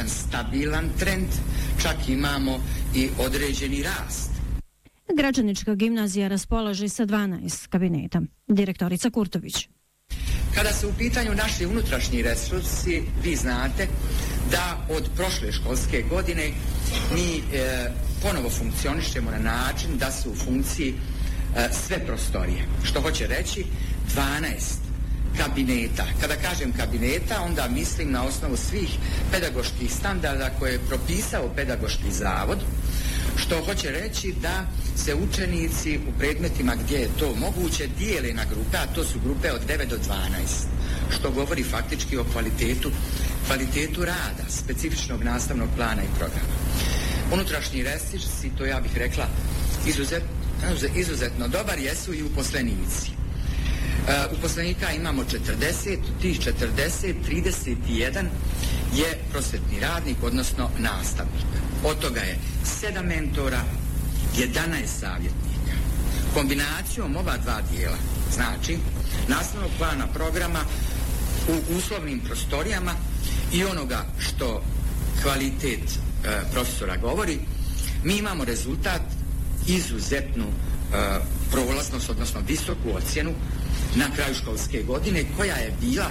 jedan stabilan trend, čak imamo i određeni rast. Gračanička gimnazija raspolaže sa 12 kabineta. Direktorica Kurtović. Kada su u pitanju naši unutrašnji resursi, vi znate da od prošle školske godine mi ponovo funkcionišemo na način da su u funkciji sve prostorije. Što hoće reći 12 kabineta. Kada kažem kabineta, onda mislim na osnovu svih pedagoških standarda koje je propisao pedagoški zavod, što hoće reći da se učenici u predmetima gdje je to moguće dijele na grupe, a to su grupe od 9 do 12, što govori faktički o kvalitetu rada, specifičnog nastavnog plana i programa. Unutrašnji resursi, to ja bih rekla izuzetno dobar, jesu i uposlenici. Uposlenika imamo 40, tih 40, 31 je prosvetni radnik, odnosno nastavnik. Od toga je 7 mentora, 11 savjetnika. Kombinacijom ova dva dijela, znači nastavnog plana programa u uslovnim prostorijama i onoga što kvalitet profesora govori, mi imamo rezultat izuzetnu prolaznost, odnosno visoku ocjenu na kraju školske godine, koja je bila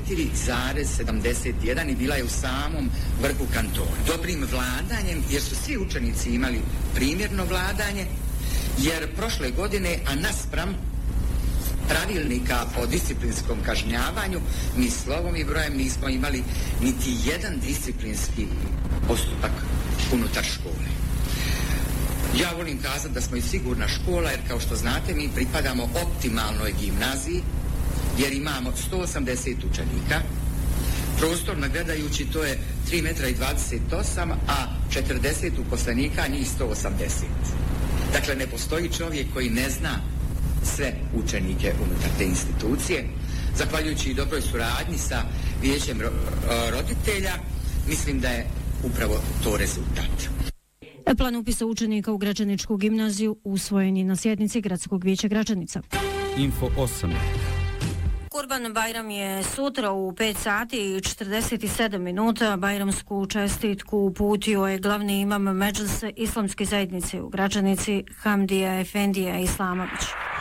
4,71 i bila je u samom vrhu kantona. Dobrim vladanjem, jer su svi učenici imali primjerno vladanje, jer prošle godine, a naspram pravilnika o disciplinskom kažnjavanju, mi slovom i brojem nismo imali niti jedan disciplinski postupak unutar škole. Ja volim kazati da smo i sigurna škola, jer kao što znate mi pripadamo optimalnoj gimnaziji, jer imamo 180 učenika, prostorno gledajući to je 3,28 m, a 40 uposlenika, njih 180. Dakle, ne postoji čovjek koji ne zna sve učenike unutar te institucije. Zahvaljujući i dobroj suradnji sa vijećem roditelja, mislim da je upravo to rezultat. Plan upisa učenika u Gračaničku gimnaziju usvojen je na sjednici Gradskog vijeća Gračanica. Info 8. Kurban Bajram je sutra u 5 sati i 47 minuta. Bajramsku čestitku uputio je glavni imam Medžlise Islamske zajednice u Gračanici, Hamdija Efendija Islamović.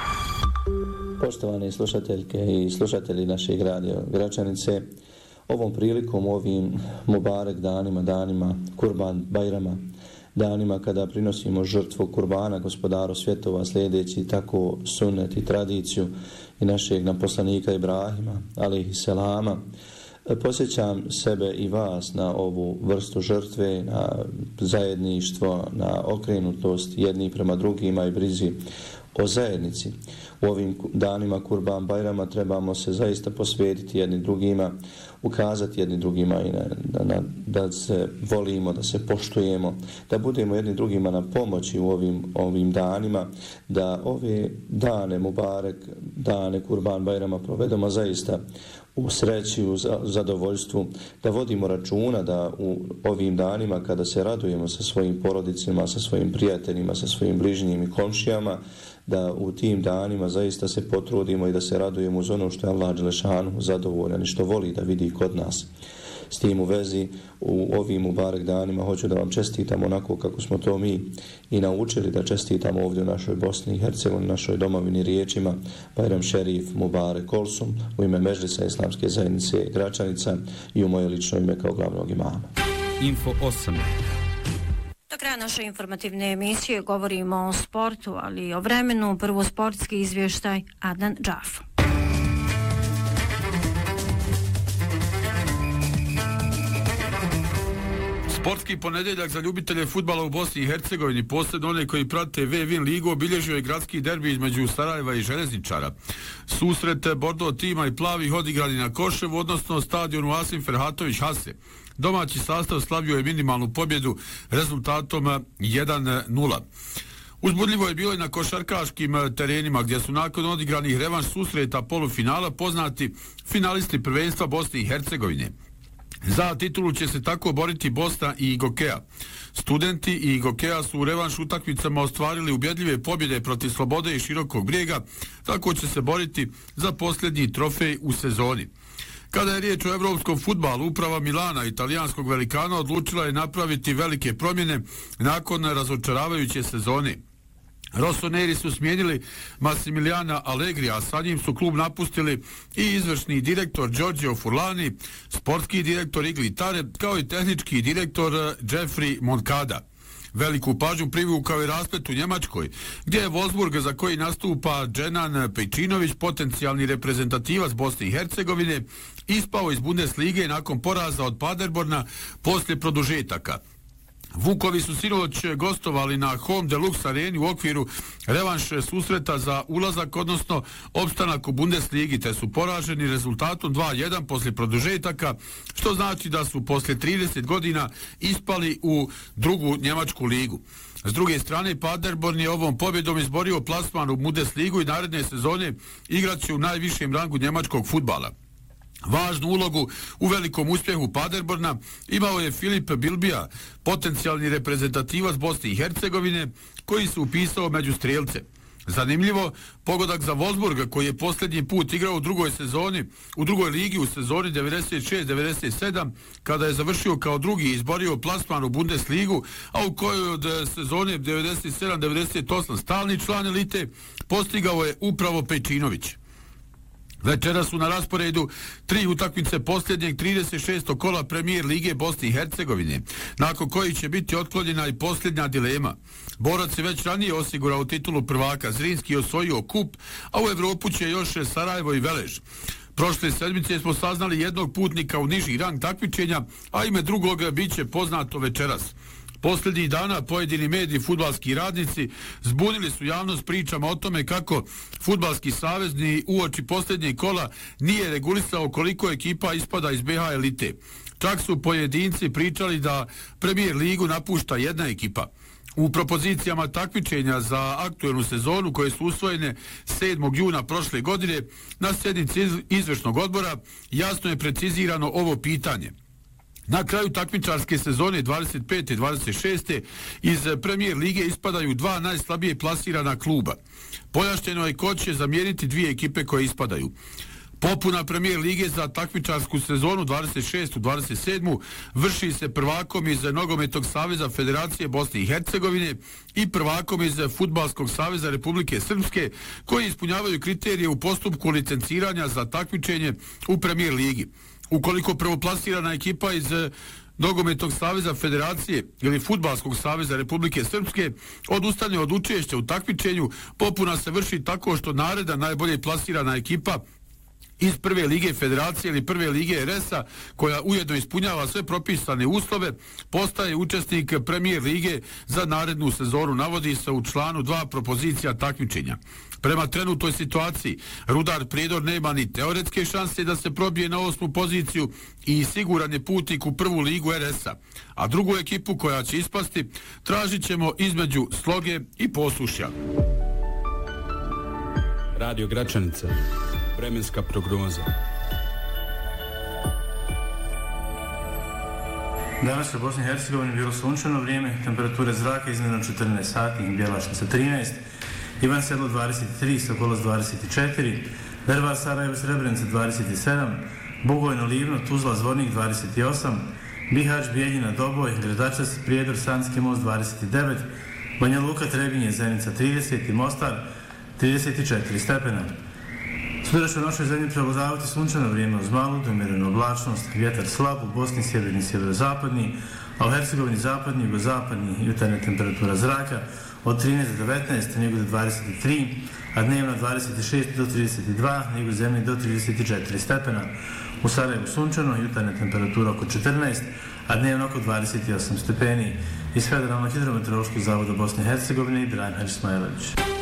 Poštovane slušateljke i slušatelji našeg radija Gračanice, ovom prilikom, ovim Mubarek danima, danima Kurban Bajrama, danima kada prinosimo žrtvu kurbana gospodaru svjetova, slijedeći tako sunnet i tradiciju i našeg poslanika Ibrahima, alejhi selama, posjećam sebe i vas na ovu vrstu žrtve, na zajedništvo, na okrenutost jedni prema drugima i brizi o zajednici. U ovim danima Kurban Bajrama trebamo se zaista posvetiti jedni drugima, ukazati jedni drugima i da se volimo, da se poštujemo, da budemo jedni drugima na pomoći u ovim danima, da ove dane Mubarek, dane Kurban Bajrama provedemo zaista u sreći, u zadovoljstvu, da vodimo računa da u ovim danima kada se radujemo sa svojim porodicima, sa svojim prijateljima, sa svojim bližnjim i komšijama, da u tim danima zaista se potrudimo i da se radujemo uz ono što je Allah dželešanu zadovoljan i što voli da vidi kod nas. S tim u vezi, u ovim Mubarek danima hoću da vam čestitam onako kako smo to mi i naučili da čestitamo ovdje u našoj Bosni i Hercegovini, našoj domovini riječima Bajram Šerif Mubarek Olsum u ime Medžlisa Islamske zajednice Gračanica i u moje lično ime kao glavnog imama. Info 8. Do kraja naše informativne emisije govorimo o sportu, ali i o vremenu. Prvo sportski izvještaj Adnan Džaf. Sportski ponedjeljak za ljubitelje fudbala u Bosni i Hercegovini, posebno one koji prate V-Win ligu, obilježio je gradski derbi između Sarajeva i Željezničara. Susret Bordeaux tima i plavih odigrani na Koševu, odnosno stadionu Asim Ferhatović Hase. Domaći sastav slavio je minimalnu pobjedu rezultatom 1-0. Uzbudljivo je bilo i na košarkaškim terenima, gdje su nakon odigranih revanš susreta polufinala poznati finalisti prvenstva Bosne i Hercegovine. Za titulu će se tako boriti Bosna i Igokea. Studenti i Igokea su u revanš utakmicama ostvarili ubjedljive pobjede protiv Slobode i Širokog Brijega, tako će se boriti za posljednji trofej u sezoni. Kada je riječ o evropskom fudbalu, uprava Milana, italijanskog velikana, odlučila je napraviti velike promjene nakon razočaravajuće sezone. Rossoneri su smijenili Massimiliana Allegrija, a sa njim su klub napustili i izvršni direktor Giorgio Furlani, sportski direktor Igli Tare, kao i tehnički direktor Jeffrey Moncada. Veliku pažnju privukao je rasplet u Njemačkoj, gdje je Wolfsburg, za koji nastupa Dženan Pejčinović, potencijalni reprezentativac Bosne i Hercegovine, ispao iz Bundeslige nakon poraza od Paderborna poslije produžetaka. Vukovi su sinoć gostovali na Home Deluxe areni u okviru revanš susreta za ulazak, odnosno opstanak u Bundesligi, te su poraženi rezultatom 2-1 poslije produžetaka, što znači da su poslije 30 godina ispali u drugu njemačku ligu. S druge strane, Paderborn je ovom pobjedom izborio plasman u Bundesligu i naredne sezone igraće u najvišem rangu njemačkog fudbala. Važnu ulogu u velikom uspjehu Paderborna imao je Filip Bilbija, potencijalni reprezentativac Bosne i Hercegovine, koji se upisao među strijelce. Zanimljivo, pogodak za Wolfsburg, koji je posljednji put igrao u drugoj ligi u sezoni 96-97, kada je završio kao drugi i izborio plasman u Bundesligu, a u kojoj od sezone 97-98 stalni član elite, postigao je upravo Pejčinović. Večera su na rasporedu 3 utakmice posljednjeg 36. kola Premier Lige Bosne i Hercegovine, nakon koji će biti otklonjena i posljednja dilema. Borac je već ranije osigurao titulu prvaka, Zrinski osvojio kup, a u Evropu će još Sarajevo i Velež. Prošle sedmice smo saznali jednog putnika u niži rang takmičenja, a ime drugog biće poznato večeras. Posljednjih dana pojedini mediji, fudbalski radnici zbunili su javnost pričama o tome kako Fudbalski savez ni uoči posljednjeg kola nije regulisao koliko ekipa ispada iz BH elite. Čak su pojedinci pričali da Premier ligu napušta jedna ekipa. U propozicijama takmičenja za aktuelnu sezonu, koje su usvojene 7. juna prošle godine na sjednici izvršnog odbora, jasno je precizirano ovo pitanje. Na kraju takmičarske sezone 25. i 26. iz Premier lige ispadaju dva najslabije plasirana kluba. Pojašnjeno je ko će zamijeniti dvije ekipe koje ispadaju. Popuna Premier lige za takmičarsku sezonu 26-27 vrši se prvakom iz Nogometnog saveza Federacije Bosne i Hercegovine i prvakom iz Fudbalskog saveza Republike Srpske, koji ispunjavaju kriterije u postupku licenciranja za takmičenje u Premier ligi. Ukoliko prvoplasirana ekipa iz Nogometnog saveza Federacije ili Fudbalskog saveza Republike Srpske odustane od učešća u takmičenju, popuna se vrši tako što naredna najbolje plasirana ekipa iz prve lige Federacije ili prve lige RS-a, koja ujedno ispunjava sve propisane uslove, postaje učesnik Premier lige za narednu sezonu, navodi se u članu 2 propozicija takmičenja. Prema trenutnoj situaciji, Rudar Prijedor nema ni teoretske šanse da se probije na 8. poziciju i siguran je putnik u prvu ligu RS-a, a drugu ekipu koja će ispasti tražit ćemo između Sloge i Posušja. Radio Gračanica. Vremenska prognoza. Danas u Bosni i Hercegovini bilo sunčano vrijeme, temperature zraka iznimno 14 sati, Bjelašnica 13, Ivan Sedlo 23, Sokolac 24, Drvar Sarajevo Srebrenica 27, Bugojno Livno, Tuzla Zvornik 28, Bihać Bijeljina Doboj, Gradačac Prijedor Sanski most 29, Banja Luka Trebinje Zenica 30 i Mostar 34 stepena. Sutra će u našoj zemlji prevladavati sunčano vrijeme uz malu do umjerenu oblačnost, vjetar slab, u Bosni sjeverni i sjeverozapadni, a u Hercegovini zapadni, jugozapadni, jutarnja temperatura zraka od 13 do 19, nego do 23, a dnevno 26 do 32, nego zemlji do 34 stepena. U Sarajevu sunčano, jutarnja temperatura oko 14, a dnevno oko 28 stepeni. Iz Federalnog hidrometeorološkog zavoda Bosne i Hercegovine, Ibrahim Hadži Smajlović.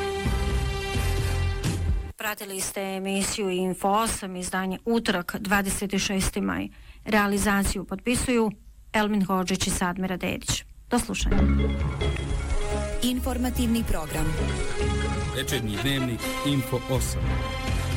Pratili ste emisiju Info 8, izdanje utorak 26. maj. Realizaciju potpisuju Elmin Hodžić i Sadmira Dedić. Do slušanja. Informativni program. Večernji dnevnik Info 8.